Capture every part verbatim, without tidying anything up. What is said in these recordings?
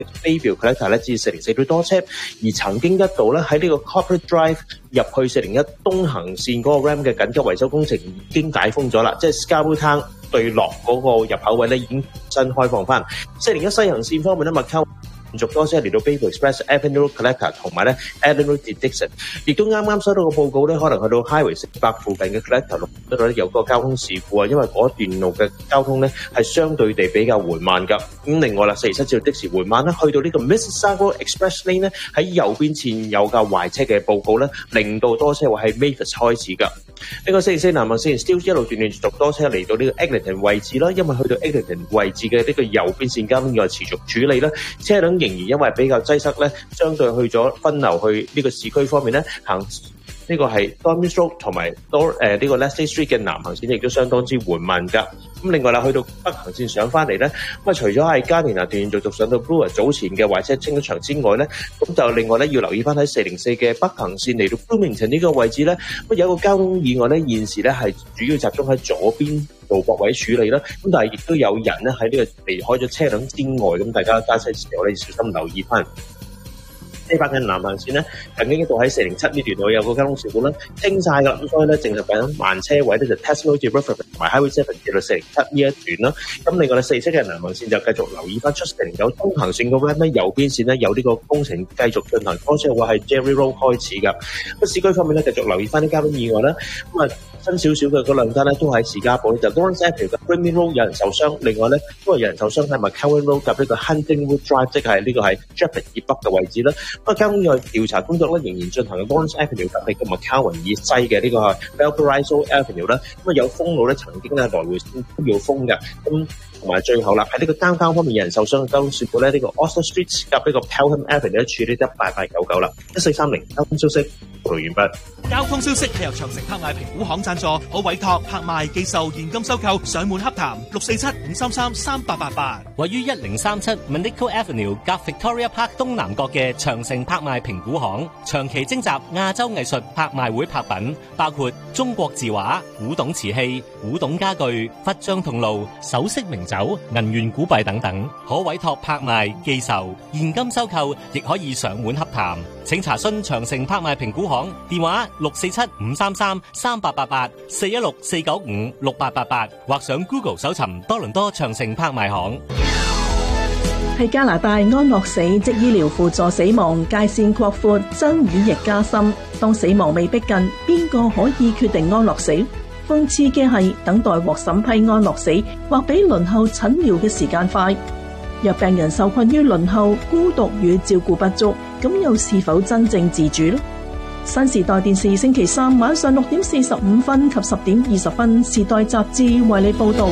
Bayview Collector 咧至四零四都多車，而曾經一度咧喺呢個 Corporate Drive 入去四零一東行線嗰個 RAM 嘅緊急維修工程已經解封咗啦，即係 Scarborough Town 對落嗰個入口位咧已經新開放翻。四零一西行線方面咧，麥溝連續多車嚟到 Bayview Express、Avenue Collector 同埋咧 Avenue to Dixon， 亦都啱啱收到個報告咧，可能去到 Highway 四百附近嘅 Collector 路嗰度咧有個交通事故啊，因為嗰段路嘅交通咧係相對地比較緩慢㗎。咁另外啦，四二七至到的士緩慢啦，去到呢個 Mississauga Express Lane 咧喺右邊線有架壞車嘅報告咧，令到多車位喺 Mavis 開始㗎。呢個四零四南行線 Still 一路斷斷續續多車嚟到呢個 Eglinton 位置啦，因為去到 Eglinton 位置嘅呢個右邊線交通又持續處理啦，車輛仍然因為比較擠塞咧，相對去咗分流去呢個市區方面咧行。呢個係 Dormy Road 同埋多誒呢個 Leslie Street 嘅南行線亦都相當之緩慢㗎。咁另外啦，去到北行線上翻嚟咧，咁啊除咗係嘉年華斷續續上到 Brewer 早前嘅壞車清咗場之外咧，咁就另外咧要留意翻喺四零四嘅北行線嚟到 Bloomington 呢個位置咧，咁有一個交通意外咧，現時咧係主要集中喺左邊道泊位處理啦。咁但係亦都有人咧喺呢個離開咗車輛之外，咁大家揸車時候咧要小心留意翻。呢班嘅南行線咧，曾經一度喺四零七呢段路有個交通事故啦，清晒㗎，咁所以咧淨係緊慢車位咧就 Tesla 至 Rutherford 同埋 Highway seven 至到四零七呢一段啦。咁另外咧四七嘅南行線就繼續留意翻出四零九東行線嗰邊咧，右邊線咧有呢個工程繼續進行，多車位係 Jerry Road 開始㗎。咁市區方面咧繼續留意翻啲交通意外啦。咁啊新少少嘅嗰兩單咧都喺士嘉堡，就 Lawrence Avenue 嘅 Framing Road 有人受傷，另外咧都係有人受傷喺 McCowan Road 及呢個 Huntingwood Drive， 即係呢個係 Sheppard 以北嘅位置啦。咁啊交通意外調查工作咧仍然進行嘅 Lawrence Avenue 及呢個 McCowan 以西嘅呢個 Valparaiso Avenue 啦。咁啊有封路咧，曾經咧來回都要封嘅。咁同埋最後啦，喺呢個交交方面有人受傷嘅交通事故咧，呢個 Austin Street 及呢個 Pelham Avenue 咧處理得八八九九啦。一四三零交通消息報道完畢。 交通消息係由長城拍賣評估行贊助，可委託拍賣、寄售、現金收購、上門洽談六四七五三三三八八八。 位於一零三七 Manico Avenue 夾 Victoria Park 東南角嘅長城拍賣評估行，長期徵集亞洲藝術拍賣會拍品，包括中國字畫、古董瓷器、古董家具、佛像銅爐、首飾名酒、銀元古幣等等，可委託拍賣、寄售、現金收購，亦可以上門洽談。請查詢長城拍賣評估行電話六四七五三三三八八八四一六四九五六八八八，或上 Google 搜尋多倫多長城拍賣行。 喺加拿大安樂死即醫療輔助死亡界線擴闊，爭議亦加深。當死亡未逼近，邊個可以決定安樂死？諷刺嘅係，等待獲審批安樂死，或比輪候診療嘅時間快。若病人受困於輪候、孤獨與照顧不足，咁又是否真正自主呢？新時代電視星期三晚上六點四十五分及十點二十分，時代雜誌為你報道。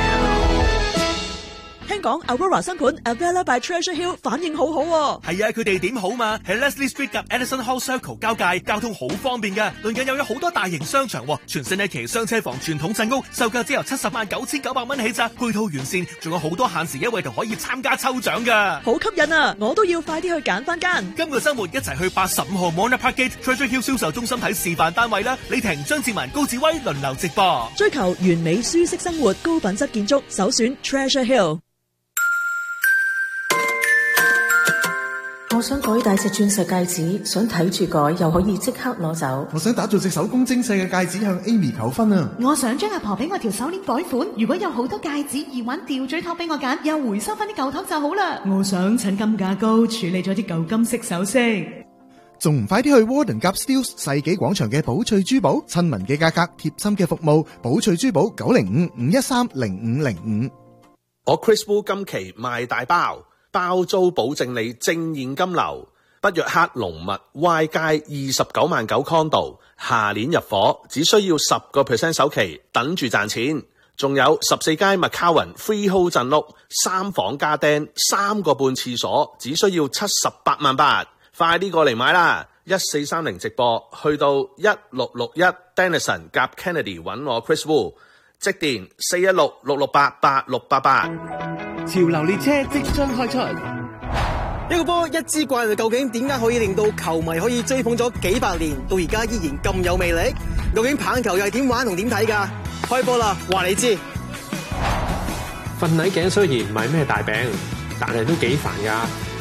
聽講 Aurora 新盤 Avella by Treasure Hill 反應好好喎。 係啊，佢哋點好嘛？喺 Leslie Street 及 Edison Hall Circle 交界，交通好方便嘅。鄰近又有好多大型商場，全新一期雙車房傳統鎮屋，售價只由七十萬九千九百蚊起咋，配套完善，仲有好多限時優惠同可以參加抽獎噶。 好吸引啊！我都要快啲去揀翻間。 今個周末一齊去八十五號 Mona Park Gate Treasure Hill 銷售中心睇示範單位啦。李婷、張志文、高志威輪流直播。 追求完美舒適生活，高品質建築，首選 Treasure Hill。 我想改大隻鑽石戒指，想睇住改又可以即刻攞走。 我想打造隻手工精細嘅戒指向 Amy 求婚啊！ 我想將阿婆俾我條手鏈改款，如果有好多戒指、耳環、吊墜托俾我揀，又回收翻啲舊托就好啦。 我想趁金價高處理咗啲舊金色首飾， 仲唔快啲去 Warden Gap Steeles 世紀廣場嘅寶翠珠寶，親民嘅價格，貼心嘅服務，寶翠珠寶九零五五一三零五零五。 我 Chris Wu 今期賣大包。包租保證你正現金流，北約克龍物 Y 街二十九萬九 condo， 下年入伙，只需要十個 percent 首期，等住賺錢。仲有十四街 McCowan Freehold 鎮屋，三房加釘，三個半廁所，只需要七十八萬八，快啲過嚟買啦！一四三零直播，去到一六六一 Denison 夾 Kennedy 揾我 Chris Wu， 即電四一六六六八八六八八。 潮流列車即將開出， 一個波一支怪，究竟點解可以令到球迷可以追捧咗幾百年，到而家依然咁有魅力？究竟棒球又係點玩同點睇㗎？開波啦，話你知。 瞓捩頸雖然唔係咩大病，但係都幾煩㗎。